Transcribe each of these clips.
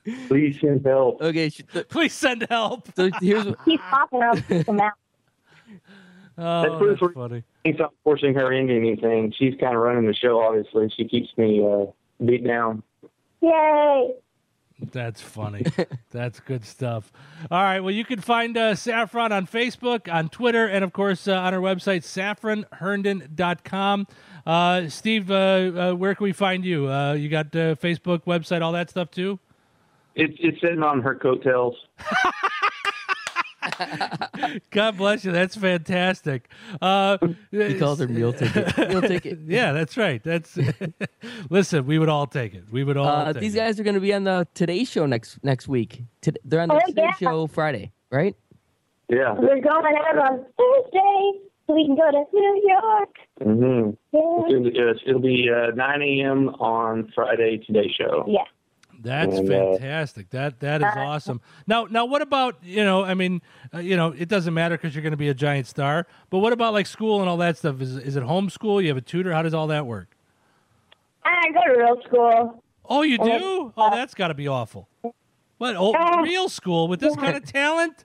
Please send help. Okay. Please send help. So here's what. Keep popping up from out. Oh, That's that's funny. He's not forcing her into anything. She's kind of running the show, obviously. She keeps me beat down. Yay! That's funny. That's good stuff. All right. Well, you can find Saffron on Facebook, on Twitter, and, of course, on our website, saffronherndon.com. Steve, where can we find you? You got Facebook, website, all that stuff, too? It's sitting on her coattails. God bless you. That's fantastic. He calls her meal ticket. Meal ticket. Yeah, that's right. That's listen. We would all take it. We would all. Take these it. guys are going to be on the Today Show next week. They're on the Today Show Friday, right? Yeah. We're going out on Thursday so we can go to New York. Mm-hmm. Yeah. It'll be 9 a.m. on Friday Today Show. Yeah. That's fantastic. That is awesome. Now, what about it doesn't matter because you're going to be a giant star. But what about like school and all that stuff? Is it homeschool? You have a tutor? How does all that work? I go to real school. Oh, you do? Oh, that's got to be awful. What? Oh, real school with this kind of talent?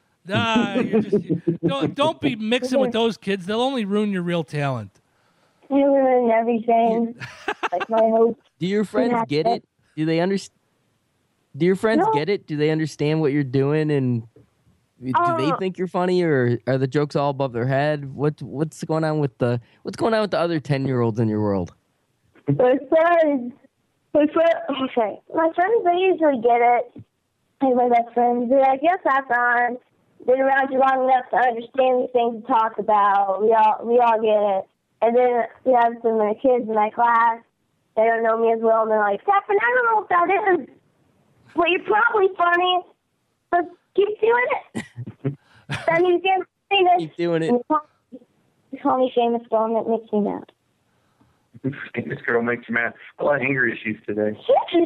Don't be mixing with those kids. They'll only ruin your real talent. I ruin everything. Like my hopes. Do your friends get it? Do they understand? Do your friends get it? Do they understand what you're doing, and do they think you're funny, or are the jokes all above their head? What's going on with the other 10-year-olds in your world? My friends, they usually get it. Like my best friends, they're like, yes, Saffron. Been around you long enough to understand these things to talk about. We all get it. And then we have some of the kids in my class. They don't know me as well, and they're like, Saffron, I don't know what that is. Well, you're probably funny, but keep doing it. Then you get famous. Keep doing it. You call me famous girl, and it makes me mad. This girl makes you mad. A lot of anger issues today.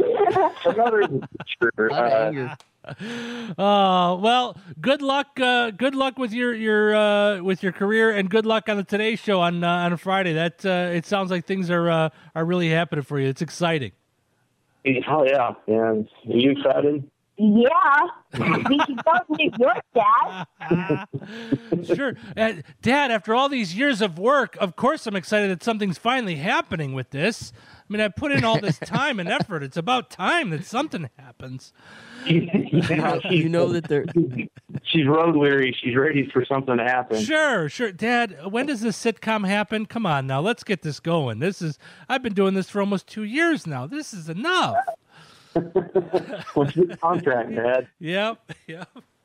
Well, good luck. Good luck with your career, and good luck on the Today Show on a Friday. That it sounds like things are really happening for you. It's exciting. Oh yeah, and are you excited? Yeah, we should go to New York, Dad. Sure, Dad. After all these years of work, of course I'm excited that something's finally happening with this. I mean, I put in all this time and effort. It's about time that something happens. You know that they're. She's road weary. She's ready for something to happen. Sure. Dad, when does this sitcom happen? Come on now, let's get this going. I've been doing this for almost 2 years now. This is enough. What's the contract, Dad? Yep. You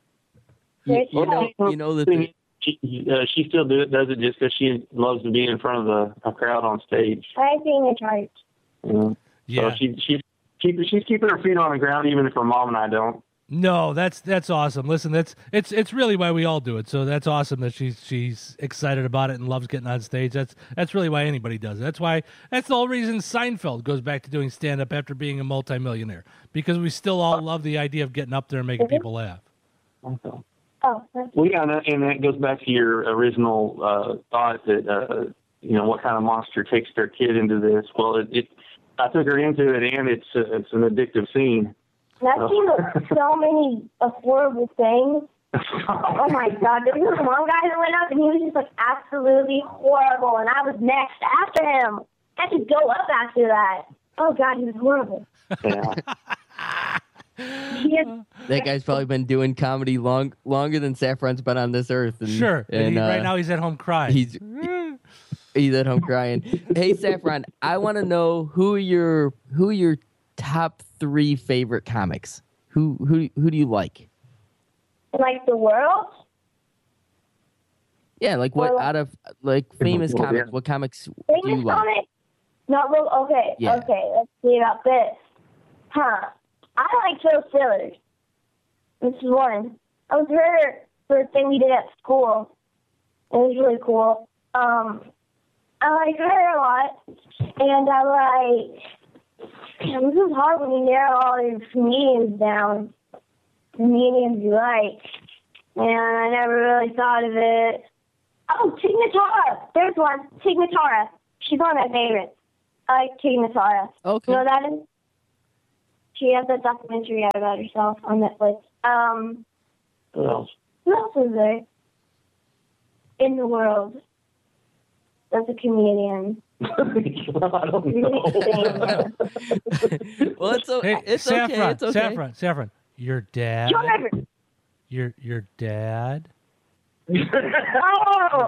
know that she still does it just because she loves to be in front of a crowd on stage. I'm being a charge. Yeah. So she's keeping her feet on the ground, even if her mom and I don't. No, that's awesome. Listen, it's really why we all do it. So that's awesome that she's excited about it and loves getting on stage. That's really why anybody does it. That's the whole reason Seinfeld goes back to doing stand up after being a multimillionaire, because we still all love the idea of getting up there and making people laugh. Okay. Well, yeah, and that goes back to your original thought that what kind of monster takes their kid into this. Well, I took her into it, and it's an addictive scene. And I've seen so many horrible things. Oh my God! There was one guy that went up, and he was just like absolutely horrible, and I was next after him. I had to go up after that. Oh God, he was horrible. Yeah. That guy's probably been doing comedy longer than Saffron's been on this earth. Sure. And right now he's at home crying. He's at home crying. Hey, Saffron, I want to know who are your top 3 favorite comics. Who do you like? Like the world? Yeah, like what out of famous comics? What comics do you like? Comics? No, well, okay. Yeah. Okay, let's see about this. I like Phil Stillers. This is one. I was her for a thing we did at school. It was really cool. I like her a lot, and I like. This is hard when you narrow all your comedians down. Comedians you like, and I never really thought of it. Oh, Tig Notara. There's one. Tig Notara. She's one of my favorites. I like Tig Notara. Okay. You know what that is? She has a documentary out about herself on Netflix. Who else? Who else is there in the world that's a comedian? I don't know. Well, it's Hey, it's Saffron, okay. It's okay. Saffron. Your dad. John Rivers. Your dad. Oh.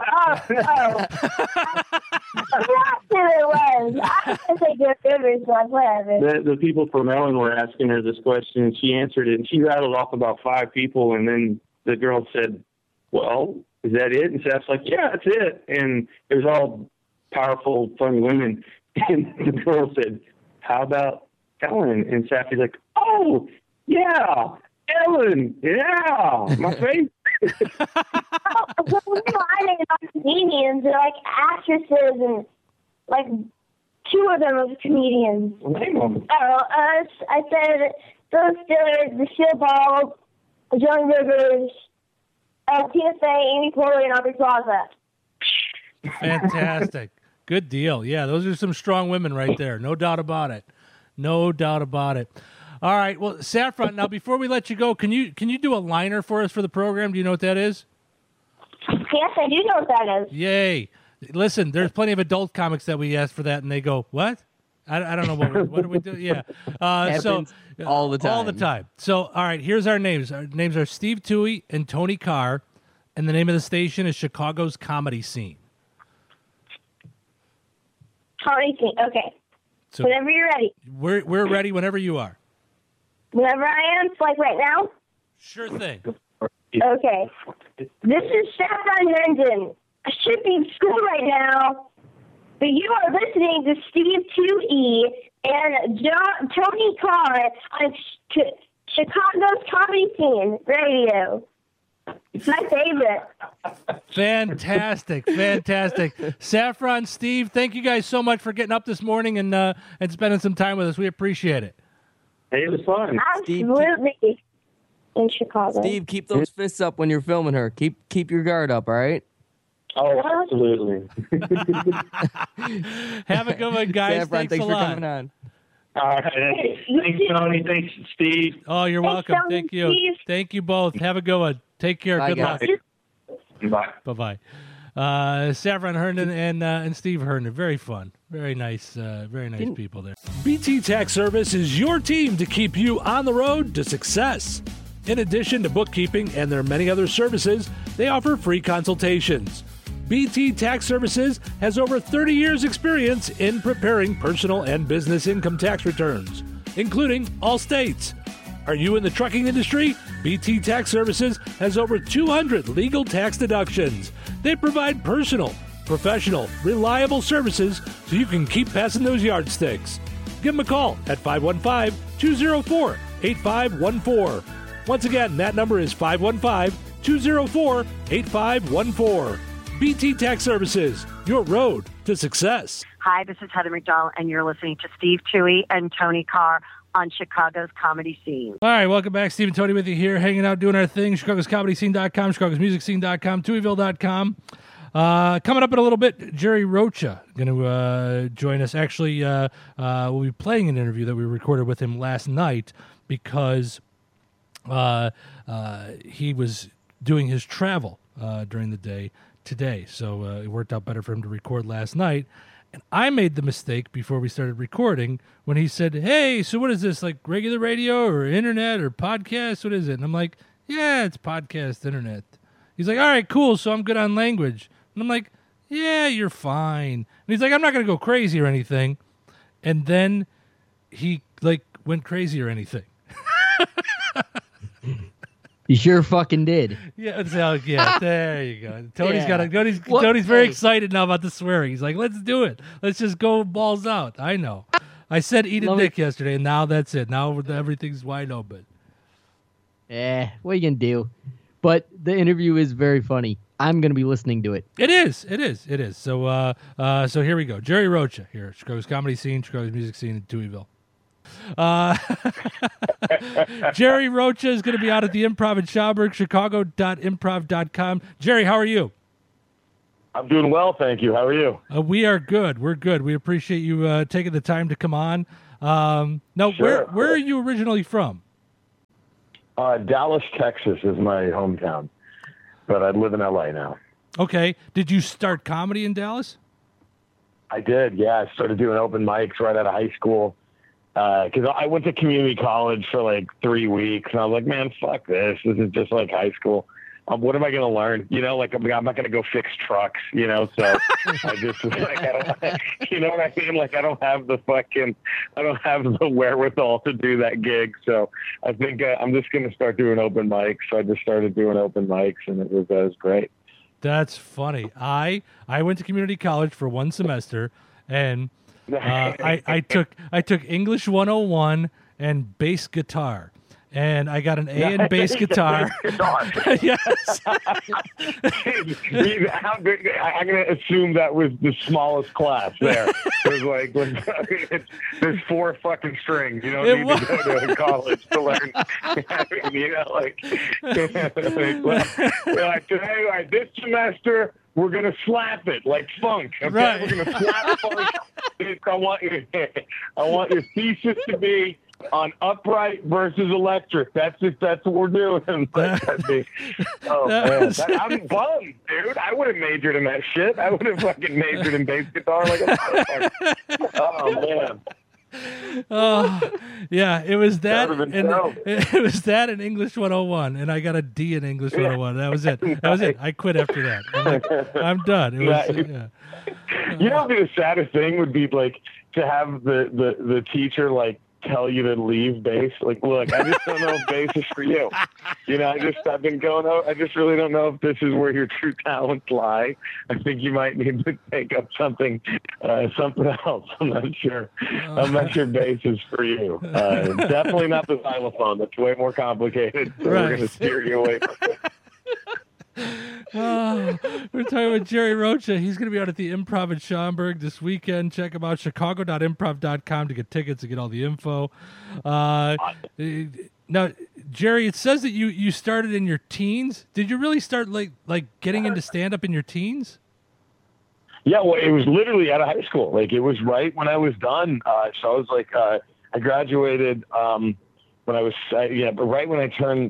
That's who it was. I was going to say John Rivers, but whatever. The people from Ellen were asking her this question, and she answered it, and she rattled off about 5 people, and then the girl said, well, is that it? And Seth's like, yeah, that's it. And it was all powerful, funny women. And the girl said, how about Ellen? And Sappy's like, oh, yeah, Ellen, yeah, my favorite. Well, I mean, not comedians. They're like actresses, and like 2 of them are comedians. Name them. I said Phil Stiller, Lucille Ball, Joan Rivers, Tina Fey, Amy Poehler, and Aubrey Plaza. Fantastic. Good deal. Yeah, those are some strong women right there. No doubt about it. No doubt about it. All right. Well, Saffron, now before we let you go, can you do a liner for us for the program? Do you know what that is? Yes, I do know what that is. Yay. Listen, there's plenty of adult comics that we ask for that, and they go, what? I don't know what do we do? Yeah. Happens all the time. All the time. So, all right, here's our names. Our names are Steve Toohey and Tony Carr, and the name of the station is Chicago's Comedy Scene. Comedy Scene. Okay. So Whenever you're ready. we're ready whenever you are. Whenever I am, like right now. Sure thing. Okay. This is Saffron Herndon. I should be in school right now, but you are listening to Steve 2E and Tony Carr on Chicago's Comedy Scene Radio. It's my favorite. Fantastic. Saffron, Steve, thank you guys so much for getting up this morning and spending some time with us. We appreciate it. Hey, it was fun. Absolutely. In Chicago. Steve, keep those fists up when you're filming her. Keep your guard up, all right? Oh, absolutely. Have a good one, guys. Saffron, thanks a for lot. coming on. All right. Hey, thanks, Tony. Thanks, Steve. Oh, you're welcome. Tony, Thank you. Steve. Thank you both. Have a good one. Take care. Bye, Good luck. guys. Bye. Bye-bye. Saffron Herndon and Steve Herndon. Very fun. Very nice people there. BT Tax Service is your team to keep you on the road to success. In addition to bookkeeping and their many other services, they offer free consultations. BT Tax Services has over 30 years' experience in preparing personal and business income tax returns, including all states. Are you in the trucking industry? BT Tax Services has over 200 legal tax deductions. They provide personal, professional, reliable services so you can keep passing those yardsticks. Give them a call at 515-204-8514. Once again, that number is 515-204-8514. BT Tax Services, your road to success. Hi, this is Heather McDowell, and you're listening to Steve Toohey and Tony Carr on Chicago's Comedy Scene. All right, welcome back. Steve and Tony with you here, hanging out, doing our thing. ChicagosComedyScene.com, ChicagosMusicScene.com, TuiVille.com. Coming up in a little bit, Jerry Rocha going to join us. Actually, we'll be playing an interview that we recorded with him last night because he was doing his travel during the day today. So it worked out better for him to record last night. And I made the mistake before we started recording when he said, hey, so what is this, like regular radio or internet or podcast? What is it? And I'm like, yeah, it's podcast, internet. He's like, all right, cool, so I'm good on language. And I'm like, yeah, you're fine. And he's like, I'm not going to go crazy or anything. And then he, like, went crazy or anything. You sure fucking did. Yeah, there you go. Tony's Yeah. Tony's very excited now about the swearing. He's like, let's do it. Let's just go balls out. I know. I said eat a dick yesterday, and now that's it. Now everything's wide open. What are you going to do? But the interview is very funny. I'm going to be listening to it. It is. So so here we go. Jerry Rocha here, Chicago's Comedy Scene, Chicago's Music Scene in Deweyville. Jerry Rocha is going to be out at the Improv in Schaumburg, chicago.improv.com. Jerry, how are you? I'm doing well, thank you. How are you? We are good. We're good. We appreciate you taking the time to come on. Now, Sure. where are you originally from? Dallas, Texas is my hometown, but I live in LA now. Okay. Did you start comedy in Dallas? I did, yeah. I started doing open mics right out of high school because I went to community college for like 3 weeks, and I was like, man, fuck this. This is just like high school. What am I going to learn? You know, like I'm not going to go fix trucks, you know? So I just like, you know what I mean? Like I don't have the wherewithal to do that gig. So I think I'm just going to start doing open mics. So I just started doing open mics, and it was great. That's funny. I went to community college for 1 semester, and I took English 101 and bass guitar. And I got an A in bass guitar. Yes. How big? I'm going to assume that was the smallest class there. It was like, there's 4 fucking strings. You don't need to go to college to learn. You know, like today, like, this semester, we're going to slap it like funk. Okay? Right. We're going to slap funk. I want your thesis to be on upright versus electric. That's what we're doing. I'm bummed, dude. I would have majored in that shit. I would have fucking majored in bass guitar like a motherfucker. Oh man. Oh yeah, it was that, That would've and been dope. it was that in English 101, and I got a D in English 101. That was it. That was it. I quit after that. I'm done. It was, yeah. You know, the saddest thing would be like to have the teacher like tell you to leave bass. Like, look, I just don't know if bass is for you. You know, I've been going out. I just really don't know if this is where your true talents lie. I think you might need to take up something else. I'm not sure. I'm not sure bass is for you. Definitely not the xylophone. That's way more complicated. So Right. we're going to steer you away from it. Oh, we're talking with Jerry Rocha. He's going to be out at the Improv in Schaumburg this weekend. Check him out, chicago.improv.com to get tickets and get all the info. Now, Jerry, it says that you started in your teens. Did you really start like getting into stand-up in your teens? Yeah, well, it was literally out of high school. Like, it was right when I was done. So I was like, I graduated when I was, but right when I turned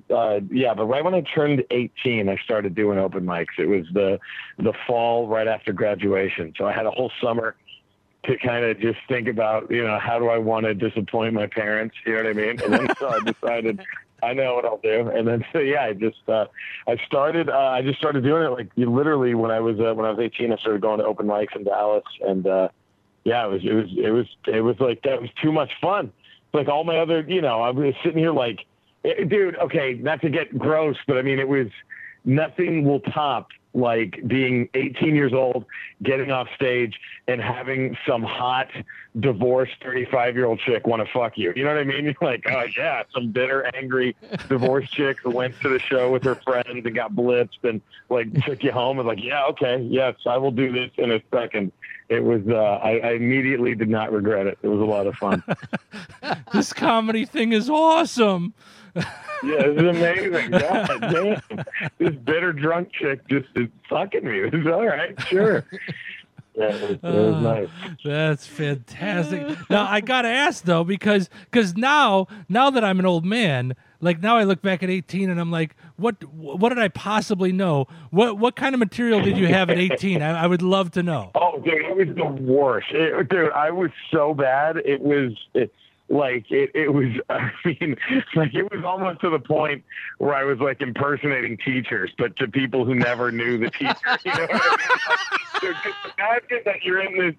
18, I started doing open mics. It was the fall right after graduation. So I had a whole summer to kind of just think about, you know, how do I want to disappoint my parents? You know what I mean? And then so I decided, I know what I'll do. And then, so yeah, I just started doing it like literally when I was 18, I started going to open mics in Dallas. And, yeah, it was like, that was too much fun. Like all my other, you know, I was sitting here like, dude, okay, not to get gross, but I mean, it was nothing will top like being 18 years old, getting off stage and having some hot divorced 35-year-old chick want to fuck you. You know what I mean? You're like, oh yeah, some bitter, angry divorced chick who went to the show with her friends and got blitzed and like took you home and like, yeah, okay, yes, I will do this in a second. It was, I immediately did not regret it. It was a lot of fun. This comedy thing is awesome. Yeah, it's amazing. God damn. This bitter drunk chick just is fucking me. It's all right, sure. Yeah, it was nice. That's fantastic. Now I gotta ask though, because now that I'm an old man, like now I look back at 18 and I'm like, what did I possibly know? What kind of material did you have at 18? I would love to know. Oh, dude, it was the worst. Dude, I was so bad. It was. It was, I mean, like it was almost to the point where I was like impersonating teachers, but to people who never knew the teacher. You know what I mean? Like, imagine that you're in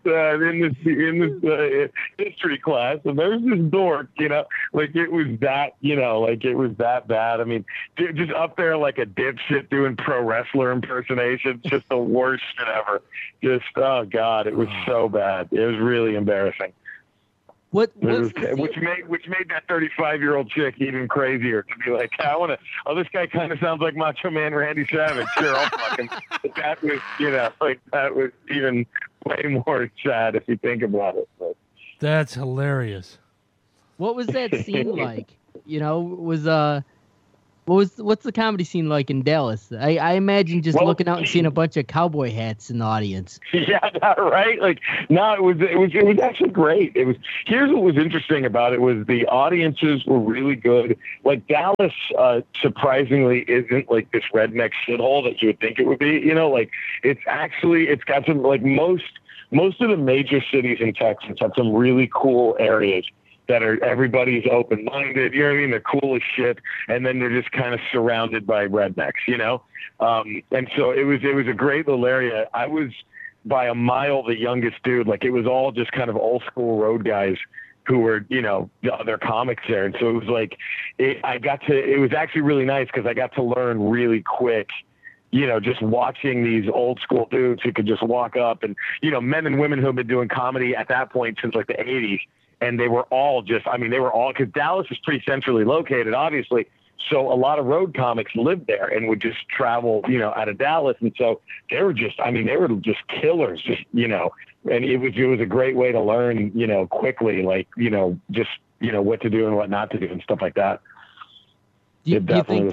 this history class, and there's this dork. You know, like it was that. You know, like it was that bad. I mean, dude, just up there like a dipshit doing pro wrestler impersonations, just the worst shit ever. Just oh god, it was so bad. It was really embarrassing. Which made that 35-year-old chick even crazier to be like, this guy kind of sounds like Macho Man Randy Savage. Sure, I'll fuck him. But that was, you know, like that was even way more sad if you think about it. But. That's hilarious. What was that scene like? You know, What's the comedy scene like in Dallas? I imagine just looking out and seeing a bunch of cowboy hats in the audience. Yeah, right. Like, no, it was actually great. Here's what was interesting about it was the audiences were really good. Like Dallas, surprisingly, isn't like this redneck shithole that you would think it would be. You know, like it's got some like most of the major cities in Texas have some really cool areas that are everybody's open-minded, you know what I mean? They're cool as shit, and then they're just kind of surrounded by rednecks, you know? And so it was a great little area. I was by a mile the youngest dude. Like, it was all just kind of old-school road guys who were, you know, the other comics there. And so it was like, it was actually really nice because I got to learn really quick, you know, just watching these old school dudes who could just walk up and, you know, men and women who have been doing comedy at that point since like the 80s. And they were all because Dallas is pretty centrally located, obviously. So a lot of road comics lived there and would just travel, you know, out of Dallas. And so they were just killers, just, you know, and it was a great way to learn, you know, quickly, like, you know, just, you know, what to do and what not to do and stuff like that. Do you think,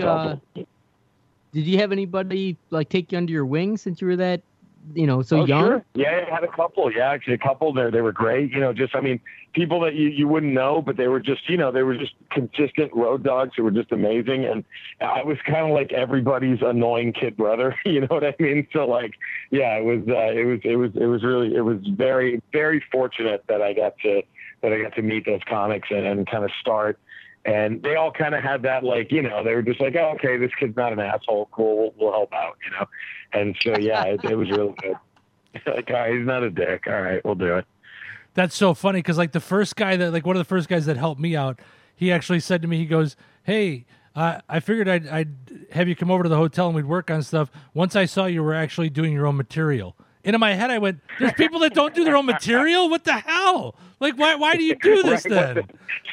did you have anybody like take you under your wing since you were that, you know, so young? Sure. Yeah, I had a couple. Yeah, actually a couple. They were great. You know, just, I mean, people that you wouldn't know, but they were just, you know, they were just consistent road dogs who were just amazing. And I was kind of like everybody's annoying kid brother. You know what I mean? So like, yeah, it was very, very fortunate that I got to meet those comics and kind of start. And they all kind of had that, like, you know, they were just like, oh, okay, this kid's not an asshole. Cool. We'll help out, you know? And so, yeah, it was really good. Like, all right, he's not a dick. All right, we'll do it. That's so funny because, like, one of the first guys that helped me out, he actually said to me, he goes, hey, I figured I'd have you come over to the hotel and we'd work on stuff. Once I saw you were actually doing your own material. And in my head, I went, there's people that don't do their own material? What the hell? Like, why do you do this then?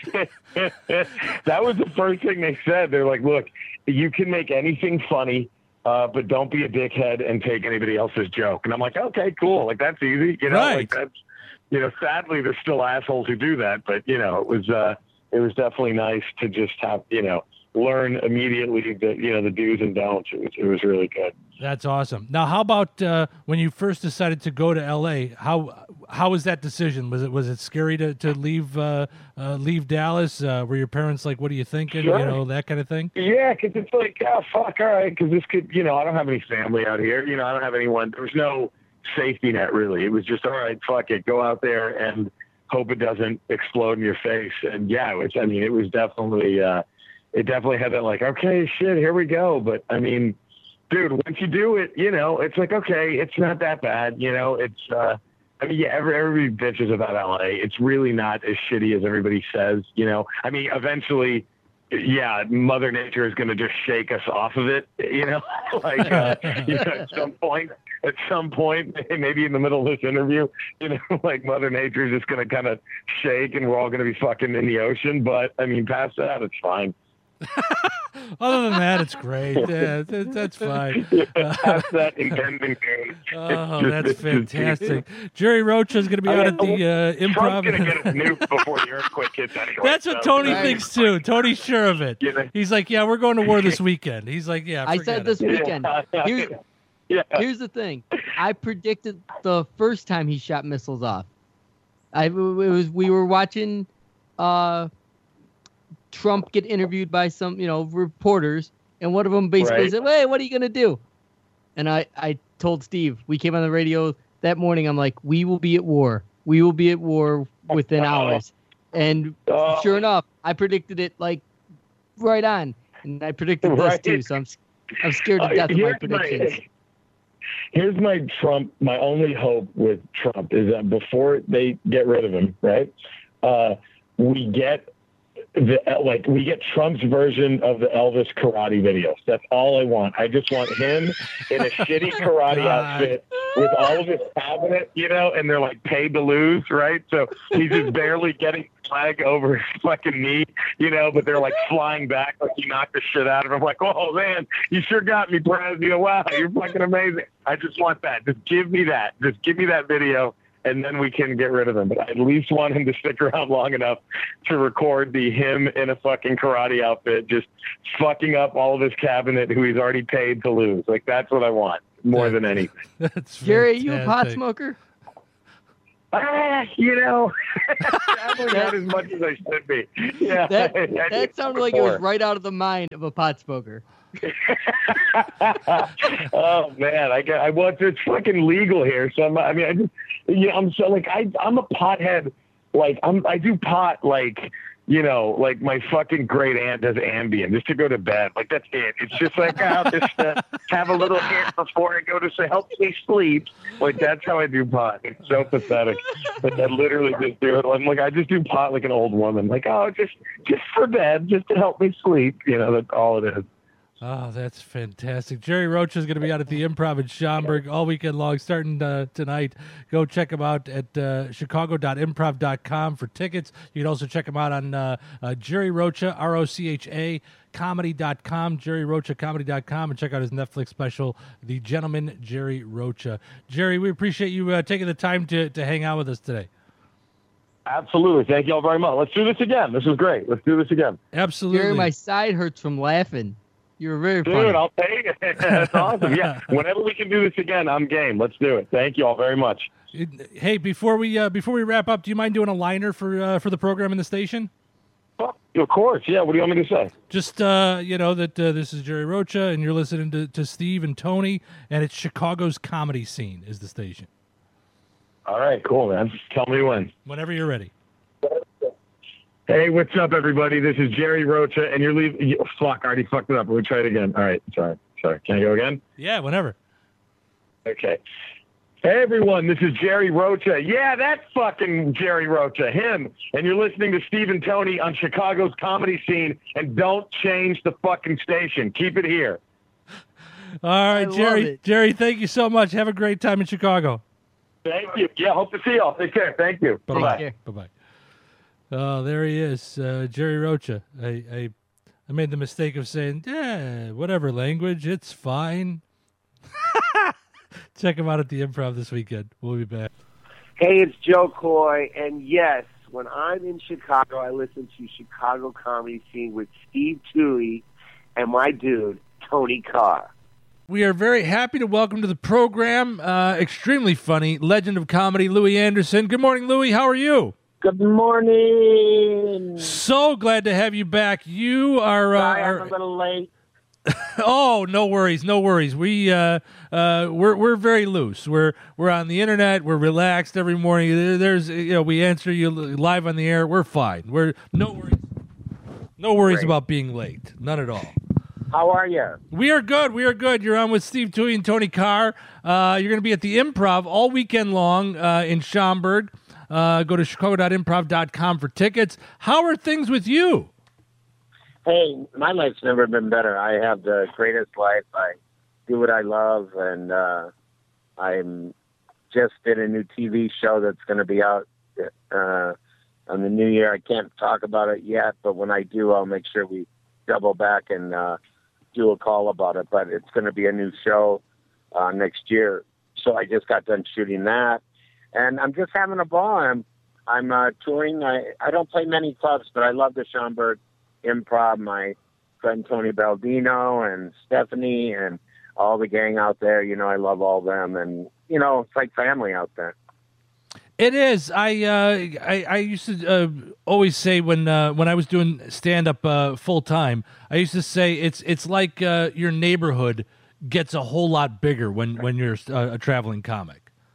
That was the first thing they said. They're like, look, you can make anything funny, but don't be a dickhead and take anybody else's joke. And I'm like, okay, cool. Like, that's easy. You know, right. Like that's, you know, sadly, there's still assholes who do that. But, you know, it was definitely nice to just have, you know, learn immediately the, you know, the do's and don'ts. It was really good. That's awesome. Now, how about when you first decided to go to LA? How was that decision? Was it scary to leave Dallas? Were your parents like, "What are you thinking?" Sure. You know, that kind of thing. Yeah, because it's like, oh fuck, all right, because this could, you know, I don't have any family out here. You know, I don't have anyone. There was no safety net really. It was just, all right, fuck it, go out there and hope it doesn't explode in your face. And yeah, it was definitely. It definitely had that, like, okay, shit, here we go. But I mean, dude, once you do it, you know, it's like, okay, it's not that bad. You know, it's, I mean, yeah, everybody bitches about LA. It's really not as shitty as everybody says, you know. I mean, eventually, yeah, Mother Nature is going to just shake us off of it, you know, like, you know, at some point, maybe in the middle of this interview, you know, like Mother Nature is just going to kind of shake and we're all going to be fucking in the ocean. But I mean, past that, it's fine. Other than that, it's great. Yeah, that's fine. Past that impending doom. Oh, that's fantastic. Jerry Rocha is going to be out at the Improv. Trump's going to get his nuked before the earthquake hits anyway. That's what Tony thinks too. Tony's sure of it. He's like, yeah, we're going to war this weekend. He's like, yeah, I said this weekend. Here's the thing. I predicted the first time he shot missiles off. We were watching Trump get interviewed by some, you know, reporters, and one of them basically said, "Hey, what are you gonna do?" And I told Steve, we came on the radio that morning. I'm like, "We will be at war. We will be at war within hours." And sure enough, I predicted it like right on, and I predicted this too. So I'm scared to death of my predictions. Here's my only hope with Trump is that before they get rid of him, right? We get Trump's version of the Elvis karate videos. That's all I want. I just want him in a shitty karate outfit with all of his cabinet, you know, and they're like paid to lose, right? So he's just barely getting the flag over his fucking knee, you know, but they're like flying back like he knocked the shit out of him. I'm like, oh man, you sure got me, Brad. You know, wow, you're fucking amazing. I just want that. Just give me that. Just give me that video. and then we can get rid of him. But I at least want him to stick around long enough to record him in a fucking karate outfit, just fucking up all of his cabinet who he's already paid to lose. Like, that's what I want more than anything. That's Jerry, are you a pot fantastic. smoker? Probably not as much as I should be. Yeah, That sounded like it was right out of the mind of a pot smoker. Oh man, it's fucking legal here. So I'm so like I'm a pothead. Like I do pot like, like my fucking great aunt does Ambien just to go to bed. Like that's it. It's just like I'll just have a little hit before I go to help me sleep. Like that's how I do pot. It's so pathetic. But I literally just do it. I'm like I just do pot like an old woman. Like just for bed, just to help me sleep. That's all it is. Oh, that's fantastic. Jerry Rocha is going to be out at the Improv in Schaumburg all weekend long, starting tonight. Go check him out at chicago.improv.com for tickets. You can also check him out on Jerry Rocha, ROCHA, comedy.com, jerryrochacomedy.com, and check out his Netflix special, The Gentleman Jerry Rocha. Jerry, we appreciate you taking the time to hang out with us today. Absolutely. Thank you all very much. Let's do this again. This was great. Let's do this again. Absolutely. Jerry, my side hurts from laughing. You were very funny. Dude, I'll take it. That's awesome. Yeah, whenever we can do this again, I'm game. Let's do it. Thank you all very much. Hey, before we wrap up, do you mind doing a liner for the program in the station? Oh, of course. Yeah. What do you want me to say? Just that this is Jerry Rocha, and you're listening to Steve and Tony, and it's Chicago's comedy scene is the station. All right. Cool, man. Tell me when. Whenever you're ready. Hey, what's up, everybody? This is Jerry Rocha, and you're leaving. Fuck, I already fucked it up. We'll try it again. All right, sorry. Can I go again? Yeah, whenever. Okay. Hey, everyone, this is Jerry Rocha. Yeah, that's fucking Jerry Rocha, him. And you're listening to Steve and Tony on Chicago's comedy scene, and don't change the fucking station. Keep it here. All right, Jerry. Jerry, thank you so much. Have a great time in Chicago. Thank you. Yeah, hope to see y'all. Take care. Thank you. Bye-bye. Bye-bye. Oh, there he is, Jerry Rocha. I made the mistake of saying, whatever language, it's fine. Check him out at the Improv this weekend. We'll be back. Hey, it's Joe Coy, and yes, when I'm in Chicago, I listen to Chicago Comedy Scene with Steve Toohey and my dude, Tony Carr. We are very happy to welcome to the program, extremely funny, legend of comedy, Louie Anderson. Good morning, Louie. How are you? Good morning. So glad to have you back. You are. Sorry, I'm a little late. Oh, no worries, no worries. We're very loose. We're on the internet. We're relaxed every morning. There's we answer you live on the air. We're fine. We're no worries Great. about being late. None at all. How are you? We are good. We are good. You're on with Steve Toohey and Tony Carr. You're going to be at the Improv all weekend long in Schaumburg. Go to chicago.improv.com for tickets. How are things with you? Hey, my life's never been better. I have the greatest life. I do what I love, and I'm just did a new TV show that's going to be out on the new year. I can't talk about it yet, but when I do, I'll make sure we double back and do a call about it. But it's going to be a new show next year. So I just got done shooting that. And I'm just having a ball. I'm touring. I don't play many clubs, but I love the Schaumburg Improv. My friend Tony Baldino and Stephanie and all the gang out there. I love all them, and it's like family out there. It is. I used to always say when I was doing stand up full time, I used to say it's like your neighborhood gets a whole lot bigger when you're a traveling comic.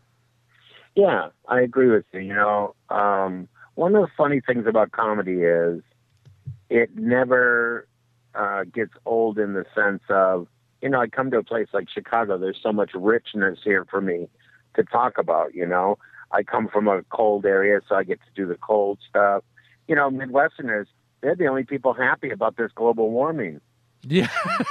Yeah, I agree with you. One of the funny things about comedy is it never gets old in the sense of, I come to a place like Chicago, there's so much richness here for me to talk about, I come from a cold area, so I get to do the cold stuff. Midwesterners, they're the only people happy about this global warming. Yeah.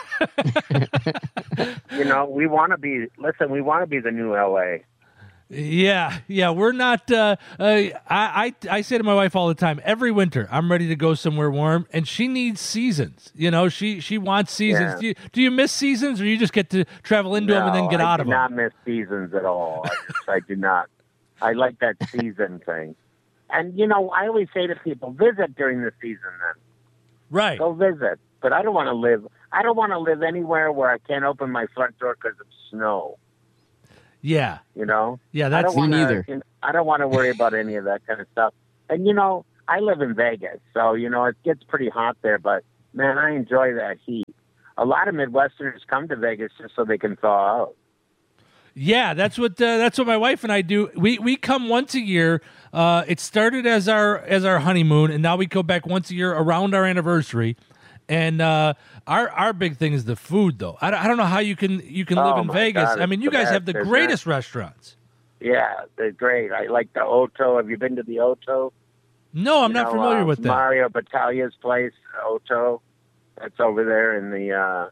We want to be the new LA. Yeah, we're not. I say to my wife all the time, every winter I'm ready to go somewhere warm, and she needs seasons. She wants seasons. Yeah. Do you miss seasons, or you just get to travel into them and then get out of them? I do not miss seasons at all. I do not. I like that season thing. And, you know, I always say to people, visit during the season then. Right. Go visit. But I don't want to live anywhere where I can't open my front door because of snow. Yeah. You know? Yeah, that's me neither. I don't want to worry about any of that kind of stuff. And, you know, I live in Vegas, so, you know, it gets pretty hot there, but, man, I enjoy that heat. A lot of Midwesterners come to Vegas just so they can thaw out. Yeah, that's what my wife and I do. We come once a year. It started as our honeymoon, and now we go back once a year around our anniversary. And our big thing is the food, though. I don't know how you can live in Vegas. God, I mean, you guys have the isn't greatest restaurants. Yeah, they're great. I like the Otto. Have you been to the Otto? No, I'm not familiar with that. Mario Battaglia's place, Otto. That's over there in the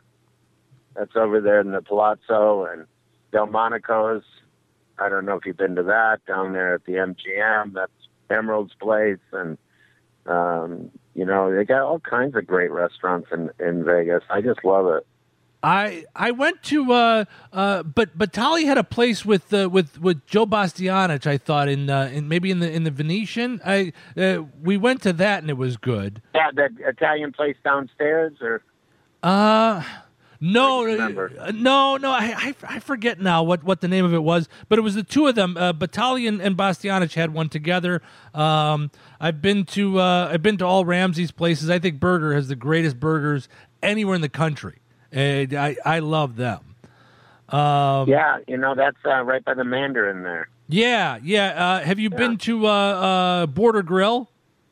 Palazzo, and Delmonico's. I don't know if you've been to that down there at the MGM. That's Emerald's place, and you know, they got all kinds of great restaurants in Vegas. I just love it. I went to but Battaglia had a place with Joe Bastianich, I thought in maybe in the Venetian. We went to that and it was good. Yeah, the Italian place downstairs, or no, I forget now what the name of it was, but it was the two of them. Battaglia and Bastianich had one together. I've been to all Ramsey's places. I think Burger has the greatest burgers anywhere in the country. And I love them. Yeah, you know, that's right by the Mandarin there. Yeah. Have you been to Border Grill?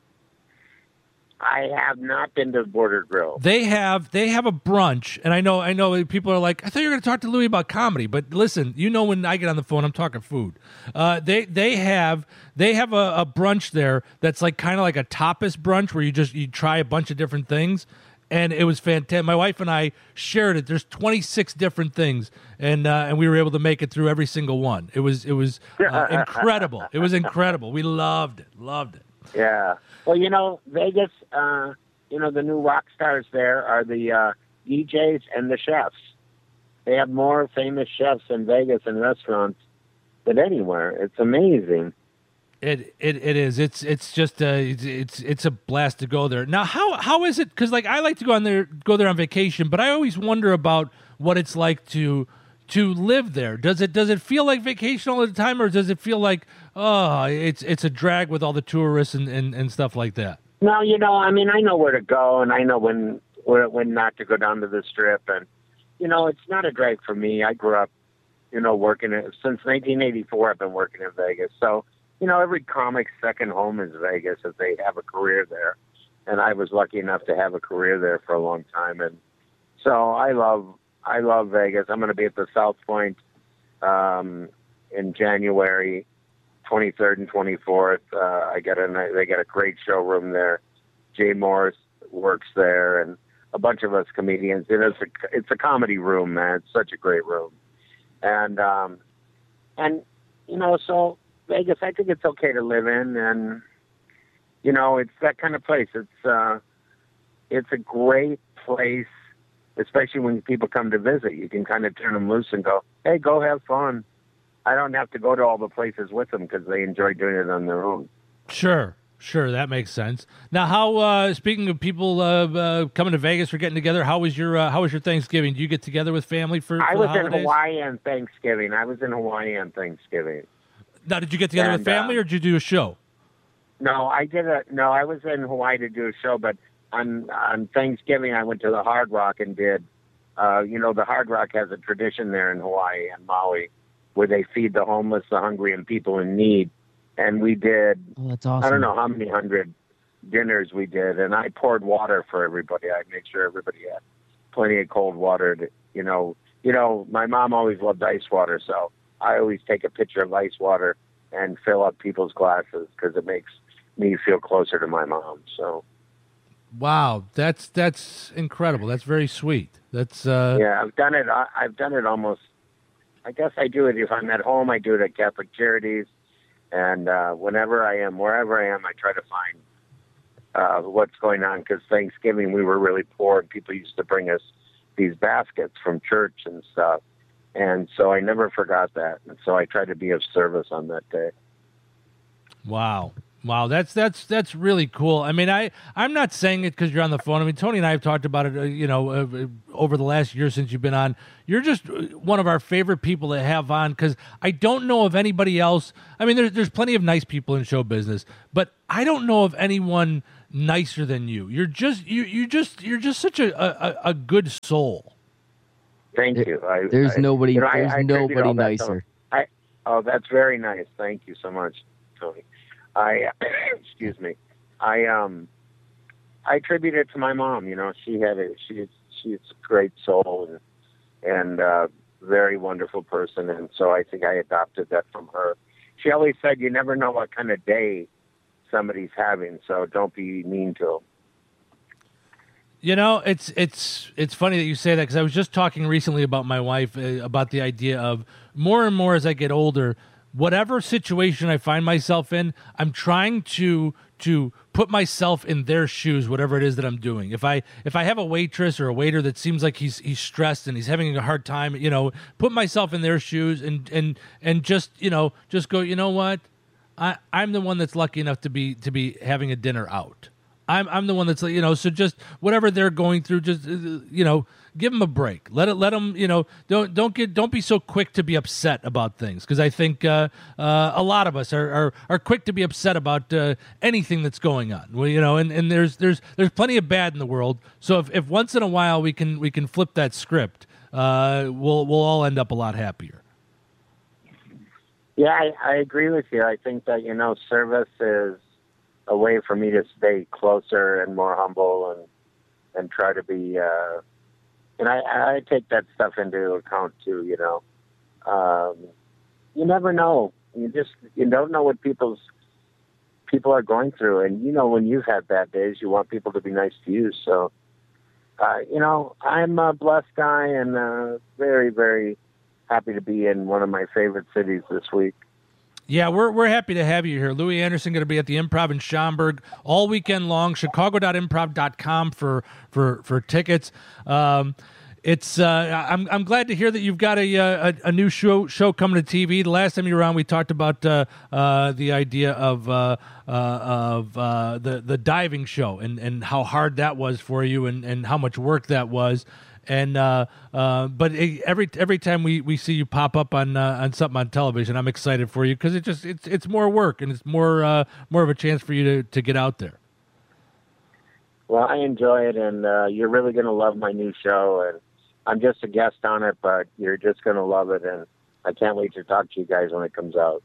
I have not been to Border Grill. They have a brunch, and I know people are like, I thought you were going to talk to Louis about comedy, but listen, you know, when I get on the phone, I'm talking food. They have a brunch there that's like kind of like a tapas brunch where you try a bunch of different things. And it was fantastic. My wife and I shared it. There's 26 different things, and we were able to make it through every single one. It was incredible. It was incredible. We loved it. Yeah. Well, you know, Vegas. You know, the new rock stars there are the DJs and the chefs. They have more famous chefs in Vegas and restaurants than anywhere. It's amazing. It is. It's just it's a blast to go there. Now, how is it? Because like I like to go there on vacation, but I always wonder about what it's like to live there. Does it feel like vacation all the time, or does it feel like it's a drag with all the tourists and stuff like that? No, you know, I mean, I know where to go, and I know when not to go down to the Strip, and you know, it's not a drag for me. I grew up, you know, working since 1984. I've been working in Vegas, so. You know, every comic's second home is Vegas if they have a career there. And I was lucky enough to have a career there for a long time. And so I love Vegas. I'm going to be at the South Point in January 23rd and 24th. They got a great showroom there. Jay Morris works there, and a bunch of us comedians. It's a comedy room, man. It's such a great room. And you know, so Vegas, I think it's okay to live in, and you know, it's that kind of place. It's a great place, especially when people come to visit. You can kind of turn them loose and go, "Hey, go have fun." I don't have to go to all the places with them because they enjoy doing it on their own. Sure, that makes sense. Now, how speaking of people coming to Vegas or getting together, how was your Thanksgiving? Do you get together with family for I the was holidays? in Hawaii on Thanksgiving. Now, did you get together with family, or did you do a show? No, I was in Hawaii to do a show, but on Thanksgiving I went to the Hard Rock and did. You know, the Hard Rock has a tradition there in Hawaii and Maui, where they feed the homeless, the hungry, and people in need. And we did. Oh, that's awesome. I don't know how many hundred dinners we did, and I poured water for everybody. I made sure everybody had plenty of cold water. You know, my mom always loved ice water, so I always take a pitcher of ice water and fill up people's glasses because it makes me feel closer to my mom. So, wow, that's incredible. That's very sweet. That's yeah, I've done it almost. I guess I do it if I'm at home. I do it at Catholic Charities, and wherever I am, I try to find what's going on. Because Thanksgiving we were really poor, and people used to bring us these baskets from church and stuff. And so I never forgot that. And so I tried to be of service on that day. Wow. Wow, that's really cool. I mean, I'm not saying it because you're on the phone. I mean, Tony and I have talked about it, over the last year since you've been on. You're just one of our favorite people to have on because I don't know of anybody else. I mean, there's plenty of nice people in show business, but I don't know of anyone nicer than you. You're just such a good soul. Thank you. There's nobody nicer. That's very nice. Thank you so much, Tony. Excuse me. I attribute it to my mom. You know, she's a great soul and very wonderful person, and so I think I adopted that from her. She always said, "You never know what kind of day somebody's having, so don't be mean to them." You know, it's funny that you say that because I was just talking recently about my wife about the idea of more and more as I get older. Whatever situation I find myself in, I'm trying to put myself in their shoes, whatever it is that I'm doing. If I have a waitress or a waiter that seems like he's stressed and he's having a hard time, put myself in their shoes and just go, you know what? I'm the one that's lucky enough to be having a dinner out. I'm the one that's so just whatever they're going through, just give them a break. Let them don't be so quick to be upset about things because I think a lot of us are quick to be upset about anything that's going on. Well, and there's plenty of bad in the world. So if once in a while we can flip that script, we'll all end up a lot happier. Yeah, I agree with you. I think that service is a way for me to stay closer and more humble and try to be, and I take that stuff into account too, you never know. You don't know what people are going through. And, when you've had bad days, you want people to be nice to you. So, I'm a blessed guy and very, very happy to be in one of my favorite cities this week. Yeah, we're happy to have you here. Louis Anderson going to be at the Improv in Schaumburg all weekend long. Chicago.improv.com for tickets. It's I'm glad to hear that you've got a new show coming to TV. The last time you were on, we talked about the idea of the diving show and how hard that was for you and how much work that was. And but every time we see you pop up on something on television, I'm excited for you because it's more work and it's more of a chance for you to get out there. Well, I enjoy it, and you're really going to love my new show. And I'm just a guest on it, but you're just going to love it, and I can't wait to talk to you guys when it comes out.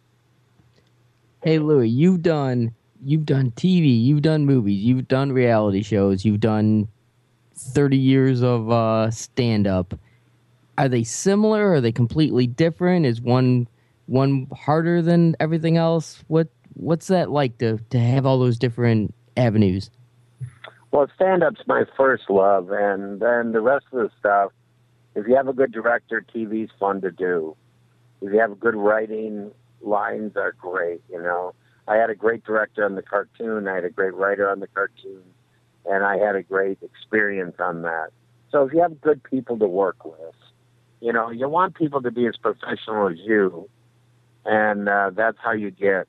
Hey, Louis, you've done TV, you've done movies, you've done reality shows, you've done 30 years of stand-up. Are they similar? Are they completely different? Is one harder than everything else? What's that like to have all those different avenues? Well, stand-up's my first love, and then the rest of the stuff, if you have a good director, TV's fun to do. If you have good writing, lines are great, I had a great director on the cartoon. I had a great writer on the cartoon. And I had a great experience on that. So if you have good people to work with, you want people to be as professional as you, and that's how you get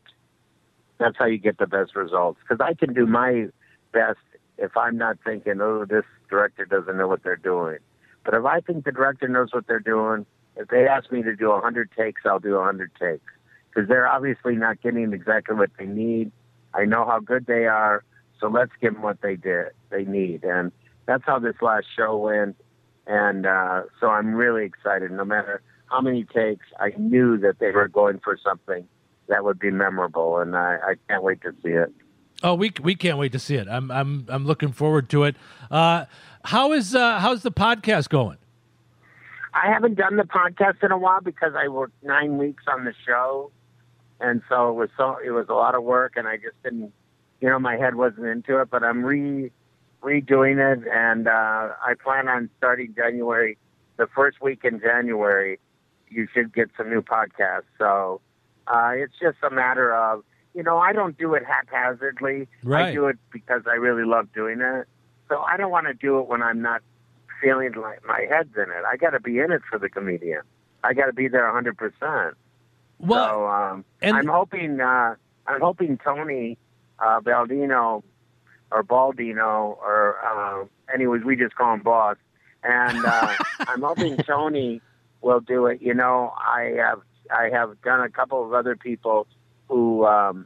the best results. Because I can do my best if I'm not thinking, oh, this director doesn't know what they're doing. But if I think the director knows what they're doing, if they ask me to do 100 takes, I'll do 100 takes. Because they're obviously not getting exactly what they need. I know how good they are. So let's give them what they need. And that's how this last show went. And so I'm really excited. No matter how many takes, I knew that they were going for something that would be memorable. And I can't wait to see it. Oh, we can't wait to see it. I'm looking forward to it. How's the podcast going? I haven't done the podcast in a while because I worked 9 weeks on the show. And so it was a lot of work, and I just didn't, my head wasn't into it, but I'm redoing it, and I plan on starting January. The first week in January, you should get some new podcasts. So it's just a matter of, I don't do it haphazardly. Right. I do it because I really love doing it. So I don't want to do it when I'm not feeling like my head's in it. I got to be in it for the comedian. I got to be there 100%. Well, so I'm hoping I'm hoping Tony Baldino or Baldino or anyways, we just call him Boss. And I'm hoping Tony will do it. You know, I have done a couple of other people who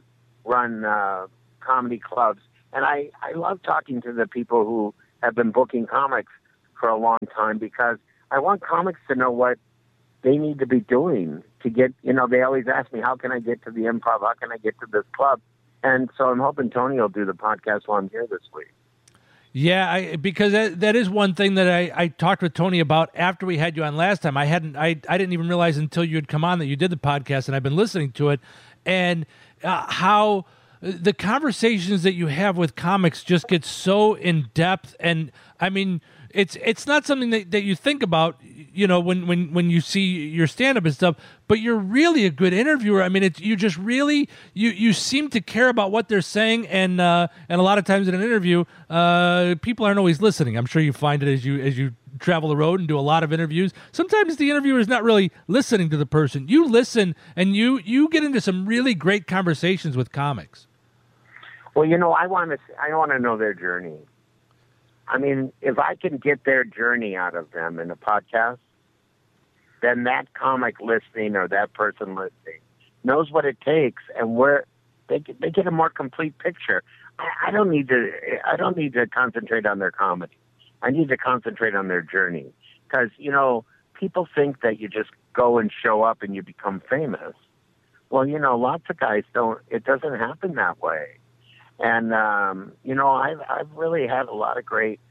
run comedy clubs, and I love talking to the people who have been booking comics for a long time, because I want comics to know what they need to be doing to get, you know, they always ask me, how can I get to the Improv? How can I get to this club? And so I'm hoping Tony will do the podcast while I'm here this week. Yeah, because that is one thing that I talked with Tony about after we had you on last time. I didn't even realize until you had come on that you did the podcast, and I've been listening to it, and how the conversations that you have with comics just get so in depth. And I mean, it's not something that you think about, you know, when you see your stand-up and stuff, but you're really a good interviewer. I mean, you just really, you seem to care about what they're saying, and a lot of times in an interview, people aren't always listening. I'm sure you find it as you travel the road and do a lot of interviews. Sometimes the interviewer is not really listening to the person. You listen, and you get into some really great conversations with comics. Well, you know, I want to know their journey. I mean, if I can get their journey out of them in a podcast, then that comic listening or that person listening knows what it takes, and where they get a more complete picture. I don't need to concentrate on their comedy. I need to concentrate on their journey, because, you know, people think that you just go and show up and you become famous. Well, you know, lots of guys don't. It doesn't happen that way. And, you know, I've really had a lot of great,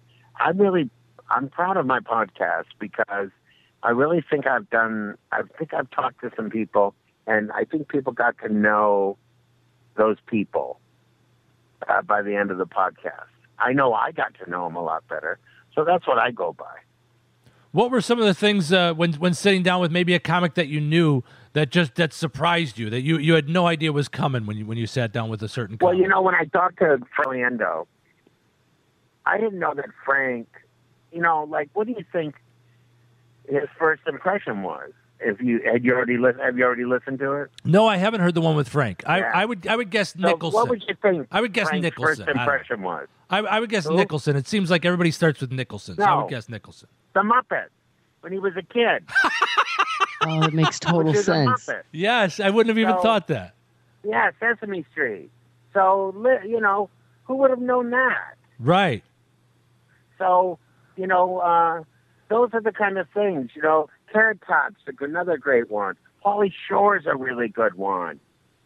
I'm proud of my podcast, because I really think I've talked to some people, and I think people got to know those people by the end of the podcast. I know I got to know them a lot better. So that's what I go by. What were some of the things when sitting down with maybe a comic that you knew that surprised you, that you had no idea was coming when you sat down with a certain comic? Well, you know, when I talked to Frank Endo, I didn't know that Frank, you know, like, what do you think his first impression was? Have you already listened to it? No, I haven't heard the one with Frank. Yeah. I would guess Nicholson. What would you think? I would guess Frank's Nicholson. First impression was. I would guess Who? Nicholson. It seems like everybody starts with Nicholson, so I would guess Nicholson. The Muppet, when he was a kid. Oh, it makes total sense. Yes, I wouldn't have even thought that. Yeah, Sesame Street. So, you know, who would have known that? Right. So, you know, those are the kind of things, you know. Carrot Top's another great one. Pauly Shore's a really good one.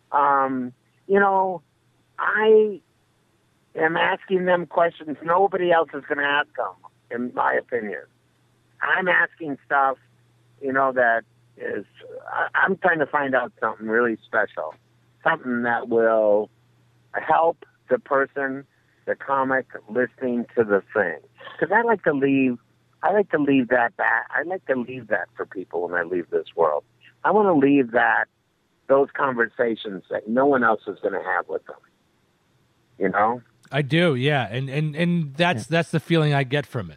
You know, I am asking them questions nobody else is going to ask them, in my opinion. I'm asking stuff, you know, that is, I'm trying to find out something really special, something that will help the person, the comic, listening to the thing. Because I like to leave that back. I like to leave that for people when I leave this world. I want to leave those conversations that no one else is going to have with them. You know? I do, yeah. And that's the feeling I get from it.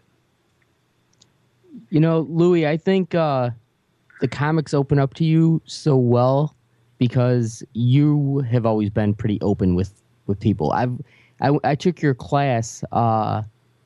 You know, Louis, I think the comics open up to you so well because you have always been pretty open with people. I took your class 4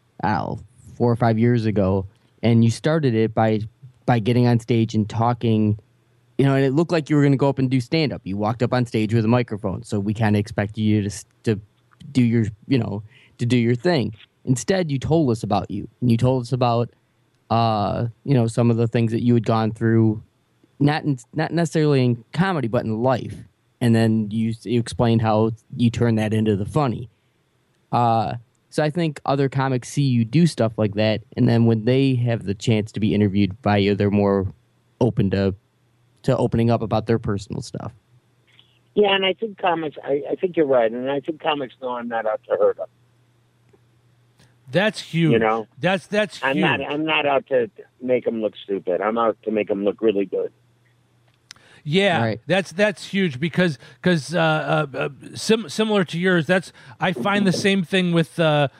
or 5 years ago, and you started it by getting on stage and talking, you know, and it looked like you were going to go up and do stand-up. You walked up on stage with a microphone, so we kind of expected you to do your, you know, to do your thing. Instead, you told us about you, and you told us about, you know, some of the things that you had gone through, not necessarily in comedy, but in life. And then you explained how you turned that into the funny. So I think other comics see you do stuff like that, and then when they have the chance to be interviewed by you, they're more open to opening up about their personal stuff. Yeah, and I think comics, I think you're right, and I think comics know I'm not out to hurt them. That's huge. You know? That's huge. I'm not out to make them look stupid. I'm out to make them look really good. Yeah, right. That's huge because similar to yours, I find the same thing with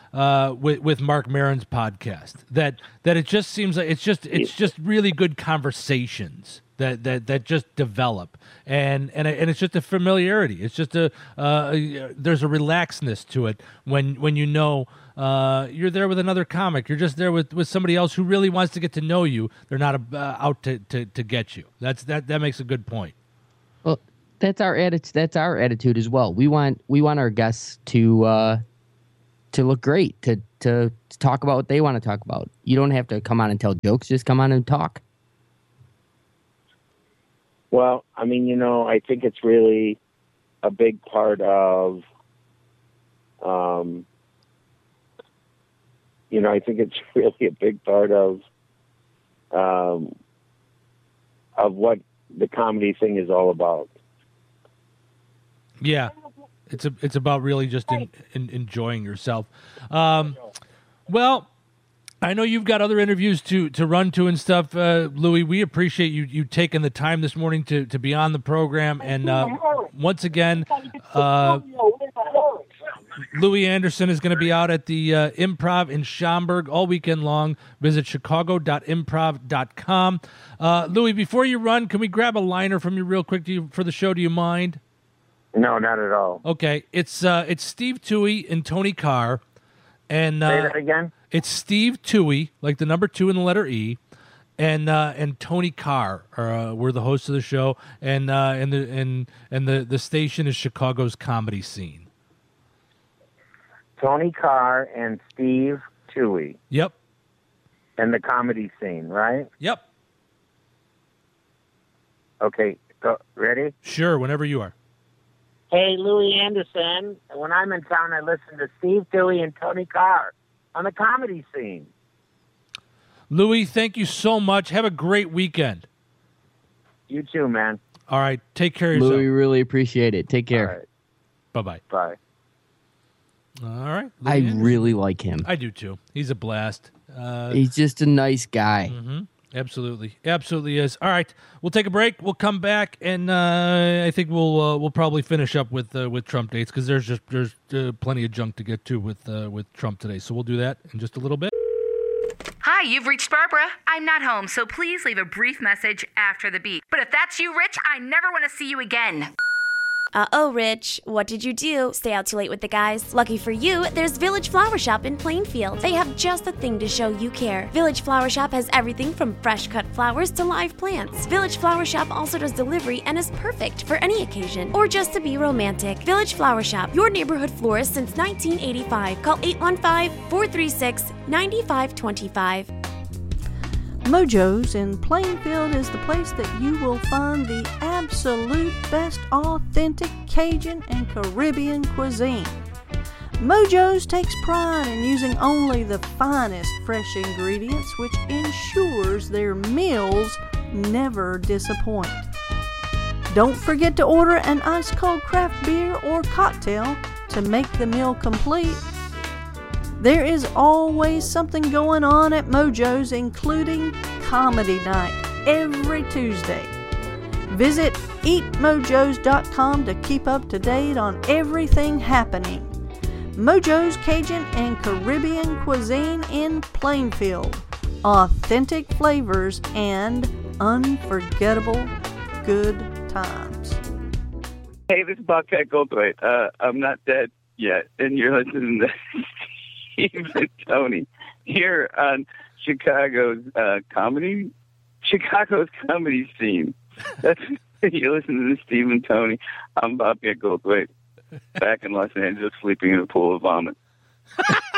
Mark Maron's podcast. That it just seems like it's just really good conversations that just develop, and it's just a familiarity. It's just there's a relaxedness to it when you know you're there with another comic. You're just there with somebody else who really wants to get to know you. They're not out to get you. That makes a good point. Well, that's our attitude. That's our attitude as well. We want our guests to look great, to talk about what they want to talk about. You don't have to come on and tell jokes. Just come on and talk. Well, I mean, I think it's really a big part of, I think it's really a big part of what the comedy thing is all about. Yeah, it's about really just enjoying yourself. Well, I know you've got other interviews to run to and stuff, Louis. We appreciate you taking the time this morning to be on the program. And once again, Louis Anderson is going to be out at the Improv in Schaumburg all weekend long. Visit chicago.improv.com. Louis, before you run, can we grab a liner from you real quick for the show? Do you mind? No, not at all. Okay, it's Steve Toohey and Tony Carr. And say that again. It's Steve Toohey, like the number 2 and the letter E, and Tony Carr were the hosts of the show, and the station is Chicago's comedy scene. Tony Carr and Steve Toohey. Yep. And the comedy scene, right? Yep. Okay, ready? Sure, whenever you are. Hey, Louis Anderson. When I'm in town, I listen to Steve Toohey and Tony Carr on the comedy scene. Louis, thank you so much. Have a great weekend. You too, man. All right, take care of yourself. Louis, really appreciate it. Take care. All right. Bye-bye. Bye. All right. I really like him. I do too. He's a blast. He's just a nice guy. Mm-hmm. Absolutely is. All right, we'll take a break. We'll come back, and I think we'll probably finish up with Trump dates because there's plenty of junk to get to with Trump today. So we'll do that in just a little bit. Hi, you've reached Barbara. I'm not home, so please leave a brief message after the beep. But if that's you, Rich, I never want to see you again. Uh-oh, Rich. What did you do? Stay out too late with the guys? Lucky for you, there's Village Flower Shop in Plainfield. They have just the thing to show you care. Village Flower Shop has everything from fresh-cut flowers to live plants. Village Flower Shop also does delivery and is perfect for any occasion or just to be romantic. Village Flower Shop, your neighborhood florist since 1985. Call 815-436-9525. Mojo's in Plainfield is the place that you will find the absolute best authentic Cajun and Caribbean cuisine. Mojo's takes pride in using only the finest fresh ingredients, which ensures their meals never disappoint. Don't forget to order an ice-cold craft beer or cocktail to make the meal complete. There is always something going on at Mojo's, including Comedy Night every Tuesday. Visit eatmojos.com to keep up to date on everything happening. Mojo's Cajun and Caribbean cuisine in Plainfield. Authentic flavors and unforgettable good times. Hey, this is Bobcat Goldthwait. I'm not dead yet, and you're listening to Steve and Tony here on Chicago's comedy scene. That's you're listening to Steve and Tony. I'm Bobcat Goldthwait, back in Los Angeles, sleeping in a pool of vomit.